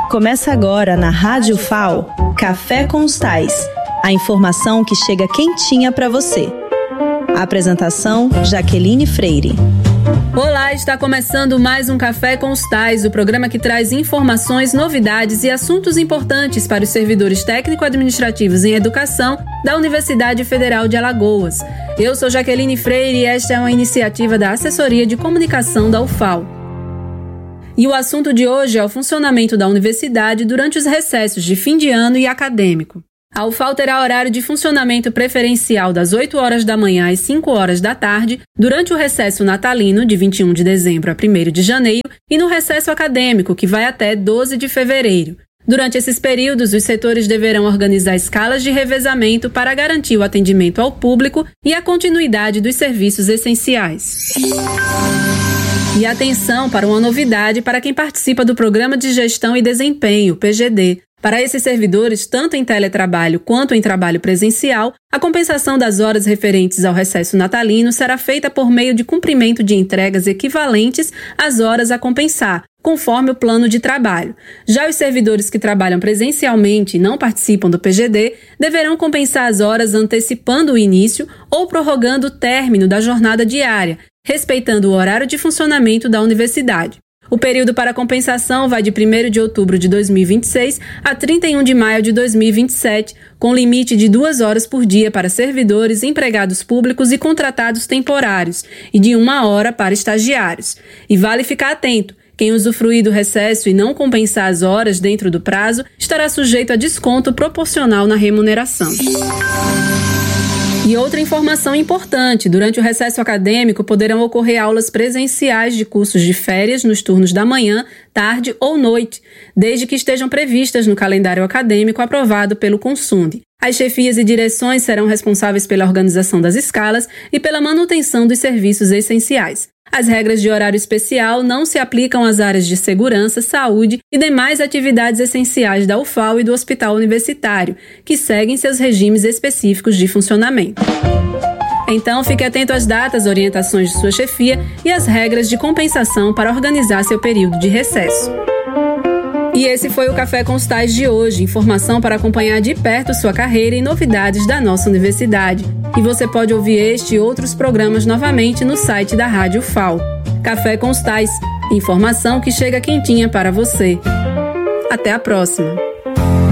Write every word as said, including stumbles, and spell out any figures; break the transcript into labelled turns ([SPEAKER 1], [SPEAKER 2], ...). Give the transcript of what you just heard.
[SPEAKER 1] Começa agora na Rádio F A O, Café com os Tais. A informação que chega quentinha para você. A apresentação, Jaqueline Freire.
[SPEAKER 2] Olá, está começando mais um Café com os Tais, o programa que traz informações, novidades e assuntos importantes para os servidores técnico-administrativos em educação da Universidade Federal de Alagoas. Eu sou Jaqueline Freire e esta é uma iniciativa da Assessoria de Comunicação da U F A O. E o assunto de hoje é o funcionamento da universidade durante os recessos de fim de ano e acadêmico. A U F A O terá horário de funcionamento preferencial das oito horas da manhã às cinco horas da tarde, durante o recesso natalino, de vinte e um de dezembro a primeiro de janeiro, e no recesso acadêmico, que vai até doze de fevereiro. Durante esses períodos, os setores deverão organizar escalas de revezamento para garantir o atendimento ao público e a continuidade dos serviços essenciais. E atenção para uma novidade para quem participa do Programa de Gestão e Desempenho, P G D. Para esses servidores, tanto em teletrabalho quanto em trabalho presencial, a compensação das horas referentes ao recesso natalino será feita por meio de cumprimento de entregas equivalentes às horas a compensar, conforme o plano de trabalho. Já os servidores que trabalham presencialmente e não participam do P G D deverão compensar as horas antecipando o início ou prorrogando o término da jornada diária, respeitando o horário de funcionamento da universidade. O período para compensação vai de primeiro de outubro de dois mil e vinte e seis a trinta e um de maio de dois mil e vinte e sete, com limite de duas horas por dia para servidores, empregados públicos e contratados temporários, e de uma hora para estagiários. E vale ficar atento: quem usufruir do recesso e não compensar as horas dentro do prazo estará sujeito a desconto proporcional na remuneração. E outra informação importante: durante o recesso acadêmico poderão ocorrer aulas presenciais de cursos de férias nos turnos da manhã, tarde ou noite, desde que estejam previstas no calendário acadêmico aprovado pelo Consund. As chefias e direções serão responsáveis pela organização das escalas e pela manutenção dos serviços essenciais. As regras de horário especial não se aplicam às áreas de segurança, saúde e demais atividades essenciais da U F A O e do Hospital Universitário, que seguem seus regimes específicos de funcionamento. Então, fique atento às datas, orientações de sua chefia e às regras de compensação para organizar seu período de recesso. E esse foi o Café com os Tais de hoje, informação para acompanhar de perto sua carreira e novidades da nossa universidade. E você pode ouvir este e outros programas novamente no site da Rádio F A O. Café com os Tais, informação que chega quentinha para você. Até a próxima!